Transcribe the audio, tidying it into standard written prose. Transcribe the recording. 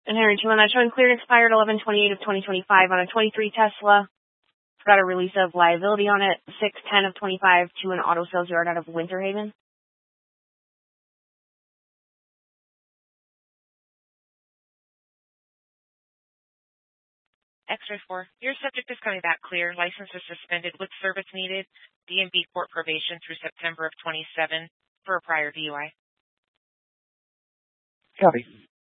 And Henry 2 on that showing cleared expired 11/28 of 2025 on a 23 Tesla. Got a release of liability on it, 6/10 of 25 to an auto sales yard out of Winter Haven. X-ray 4. Your subject is coming back clear. License is suspended with service needed. DMV court probation through September of 27 for a prior DUI. Copy.